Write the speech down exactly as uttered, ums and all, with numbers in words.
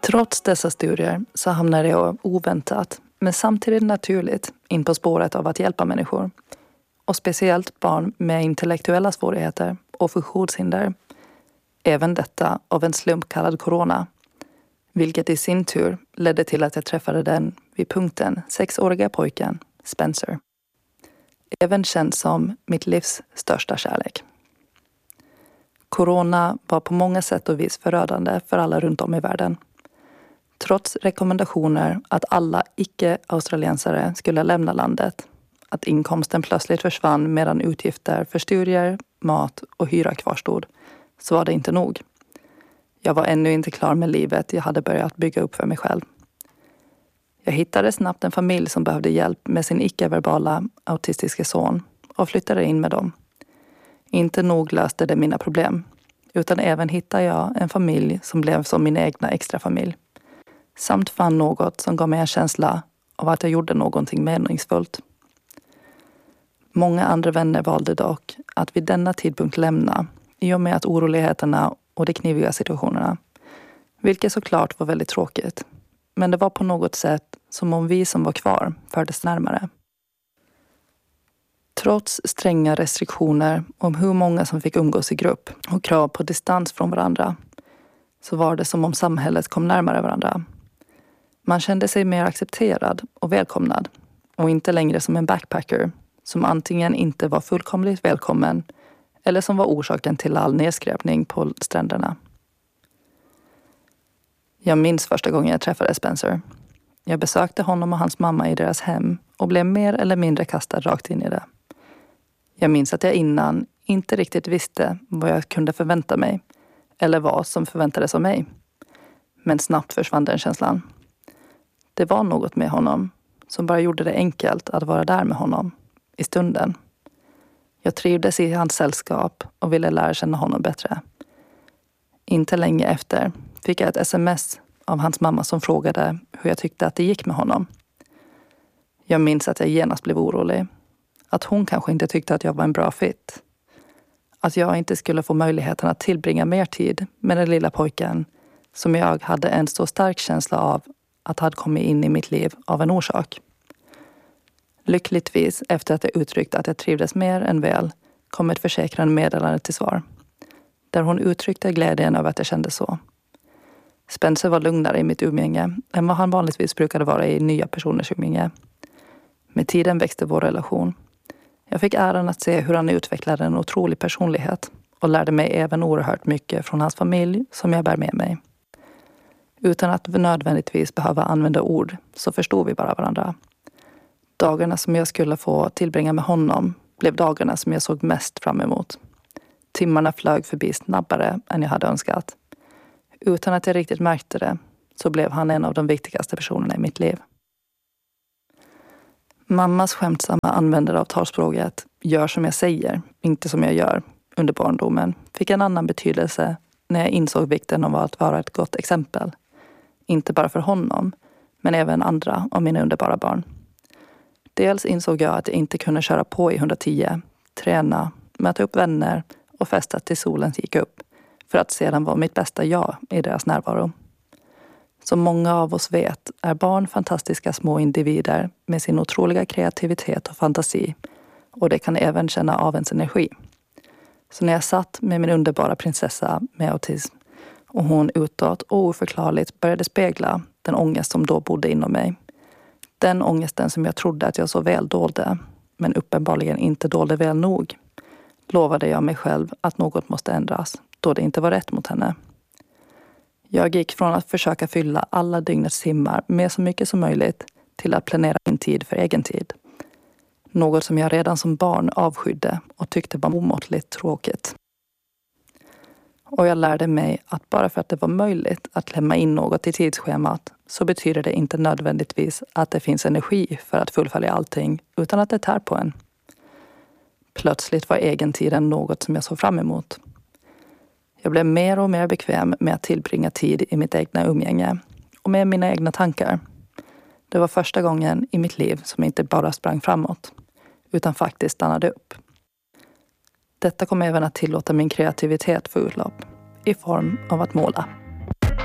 Trots dessa studier så hamnade jag oväntat, men samtidigt naturligt, in på spåret av att hjälpa människor. Och speciellt barn med intellektuella svårigheter och funktionshinder. Även detta av en slump kallad corona. Vilket i sin tur ledde till att jag träffade den vid punkten sexåriga pojken Spencer. Även känd som mitt livs största kärlek. Corona var på många sätt och vis förödande för alla runt om i världen. Trots rekommendationer att alla icke-australiensare skulle lämna landet, att inkomsten plötsligt försvann medan utgifter för studier, mat och hyra kvarstod, så var det inte nog. Jag var ännu inte klar med livet jag hade börjat bygga upp för mig själv. Jag hittade snabbt en familj som behövde hjälp med sin icke-verbala autistiska son och flyttade in med dem. Inte nog löste det mina problem, utan även hittade jag en familj som blev som min egna extra familj. Samt fann något som gav mig en känsla av att jag gjorde någonting meningsfullt. Många andra vänner valde dock att vid denna tidpunkt lämna i och med att oroligheterna och de kniviga situationerna. Vilket såklart var väldigt tråkigt. Men det var på något sätt som om vi som var kvar fördes närmare. Trots stränga restriktioner om hur många som fick umgås i grupp och krav på distans från varandra, så var det som om samhället kom närmare varandra. Man kände sig mer accepterad och välkomnad och inte längre som en backpacker som antingen inte var fullkomligt välkommen eller som var orsaken till all nedskräpning på stränderna. Jag minns första gången jag träffade Spencer. Jag besökte honom och hans mamma i deras hem och blev mer eller mindre kastad rakt in i det. Jag minns att jag innan inte riktigt visste vad jag kunde förvänta mig eller vad som förväntades av mig. Men snabbt försvann den känslan. Det var något med honom som bara gjorde det enkelt att vara där med honom i stunden. Jag trivdes i hans sällskap och ville lära känna honom bättre. Inte länge efter fick jag ett sms av hans mamma som frågade hur jag tyckte att det gick med honom. Jag minns att jag genast blev orolig. Att hon kanske inte tyckte att jag var en bra fit. Att jag inte skulle få möjligheten att tillbringa mer tid med den lilla pojken som jag hade en så stark känsla av att hade kommit in i mitt liv av en orsak. Lyckligtvis, efter att jag uttryckt att jag trivdes mer än väl, kom ett försäkrande meddelande till svar. Där hon uttryckte glädjen över att jag kände så. Spencer var lugnare i mitt umgänge än vad han vanligtvis brukade vara i nya personers umgänge. Med tiden växte vår relation. Jag fick äran att se hur han utvecklade en otrolig personlighet och lärde mig även oerhört mycket från hans familj som jag bär med mig. Utan att nödvändigtvis behöva använda ord så förstod vi bara varandra. Dagarna som jag skulle få tillbringa med honom blev dagarna som jag såg mest fram emot. Timmarna flög förbi snabbare än jag hade önskat. Utan att jag riktigt märkte det så blev han en av de viktigaste personerna i mitt liv. Mammas skämtsamma användare av talspråket gör som jag säger, inte som jag gör under barndomen fick en annan betydelse när jag insåg vikten av att vara ett gott exempel. Inte bara för honom, men även andra av mina underbara barn. Dels insåg jag att jag inte kunde köra på i hundratio, träna, möta upp vänner och festa till solen gick upp för att sedan vara mitt bästa jag i deras närvaro. Som många av oss vet är barn fantastiska små individer med sin otroliga kreativitet och fantasi och det kan även känna av ens energi. Så när jag satt med min underbara prinsessa med autism och hon utåt och oförklarligt började spegla den ångest som då bodde inom mig. Den ångesten som jag trodde att jag så väl dolde, men uppenbarligen inte dolde väl nog, lovade jag mig själv att något måste ändras då det inte var rätt mot henne. Jag gick från att försöka fylla alla dygnets timmar med så mycket som möjligt till att planera min tid för egen tid. Något som jag redan som barn avskydde och tyckte var omåttligt tråkigt. Och jag lärde mig att bara för att det var möjligt att klämma in något i tidsschemat så betyder det inte nödvändigtvis att det finns energi för att fullfölja allting utan att det tär på en. Plötsligt var egentiden något som jag såg fram emot. Jag blev mer och mer bekväm med att tillbringa tid i mitt egna umgänge och med mina egna tankar. Det var första gången i mitt liv som jag inte bara sprang framåt utan faktiskt stannade upp. Detta kom även att tillåta min kreativitet för utlopp i form av att måla.